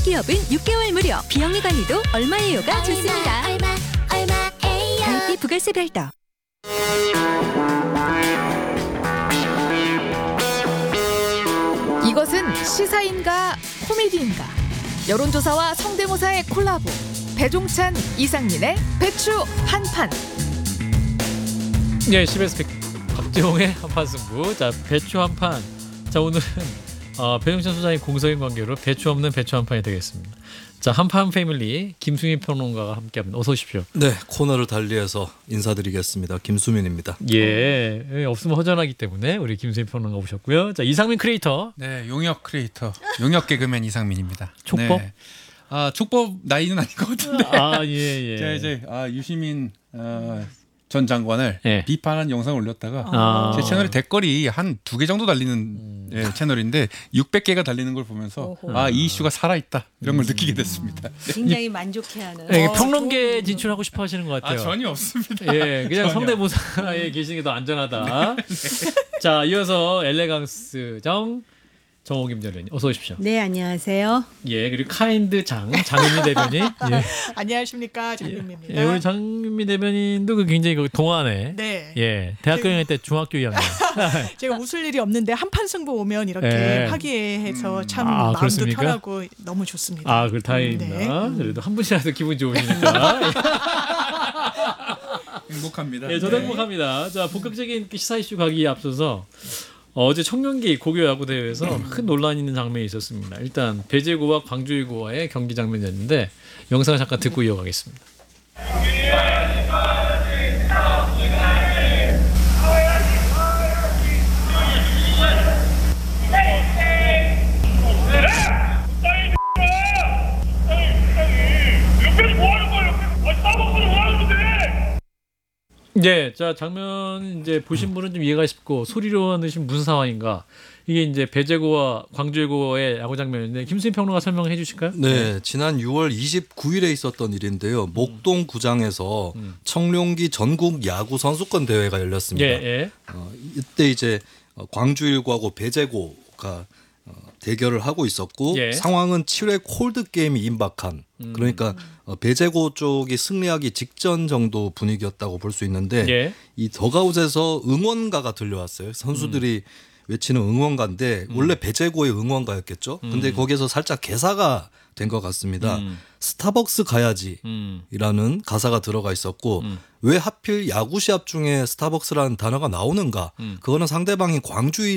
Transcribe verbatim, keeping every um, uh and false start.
기업은 육 개월 무료, 비영리 관리도 얼마예요가 좋습니다. 얼마, 얼마예요? 가입비 부가세 별도. 이것은 시사인가 코미디인가? 여론조사와 성대모사의 콜라보. 배종찬, 이상민의 배추 한판. 네, 씨비에스 박재홍의 한판 승부. 자, 배추 한판. 자, 오늘은 어, 배종찬 소장의 공석인 관계로 배추 없는 배추 한판이 되겠습니다. 자, 한판 패밀리 김수민 평론가가 함께합니다. 어서 오십시오. 네, 코너를 달리해서 인사드리겠습니다. 김수민입니다. 예, 없으면 허전하기 때문에 우리 김수민 평론가 오셨고요. 자, 이상민 크리에이터. 네, 용역 크리에이터, 용역 개그맨 이상민입니다. 촉법? 네. 아, 촉법 나이는 아닌 것 같은데. 아, 예, 예. 제가 이제 아, 유시민 어, 전 장관을 예. 비판한 영상을 올렸다가 아. 제 채널에 댓글이 한 두 개 정도 달리는 음. 예, 채널인데 육백 개가 달리는 걸 보면서 아, 이 이슈가 살아있다 이런 걸 느끼게 됐습니다. 굉장히 만족해하는. 예, 어, 평론계 좋은- 진출하고 싶어 하시는 것 아, 같아요. 전혀 없습니다. 예, 그냥 전혀. 성대모사에 계시는 게 더 안전하다. 자, 이어서 엘레강스 정 정호김 대변인 어서 오십시오. 네, 안녕하세요. 예, 그리고 카인드 장 장윤미 대변인. 예. 안녕하십니까, 장윤미입니다. 예, 우리 장윤미 대변인도 그 굉장히 그 동안에 네, 예, 대학교 다닐 때 중학교 이 학년. 제가 웃을 일이 없는데 한판 승부 오면 이렇게 네. 화기애애해서 참 아, 마음도 그렇습니까? 편하고 너무 좋습니다. 아, 그 다행입니다. 그래도 한 분이라도 기분 좋으시니까. 행복합니다. 예, 저도 네. 행복합니다. 자, 본격적인 시사 이슈 가기에 앞서서 어, 어제 청년기 고교 야구 대회에서 큰 논란이 있는 장면이 있었습니다. 일단 배제고와 광주일고와의 경기 장면이었는데 영상을 잠깐 듣고 이어가겠습니다. 네, 자 장면 이제 보신 분은 좀 이해가 쉽고 소리로 넣으신 무슨 상황인가? 이게 이제 배제고와 광주일고의 야구 장면인데 김수인 평론가 설명해 주실까요? 네, 지난 유월 이십구일에 있었던 일인데요. 목동 구장에서 음. 청룡기 전국 야구 선수권 대회가 열렸습니다. 예, 예. 어, 이때 이제 광주일고하고 배제고가 어, 대결을 하고 있었고 예. 상황은 칠 회 콜드 게임이 임박한 음. 그러니까 어, 배제고 쪽이 승리하기 직전 정도 분위기였다고 볼 수 있는데 예. 이 더가웃에서 응원가가 들려왔어요. 선수들이 음. 외치는 응원가인데 원래 배제고의 응원가였겠죠. 근데 음. 거기에서 살짝 개사가 된 것 같습니다. 음. 스타벅스 가야지라는 음. 가사가 들어가 있었고 음. 왜 하필 야구 시합 중에 스타벅스라는 단어가 나오는가? 음. 그거는 상대방이 광주일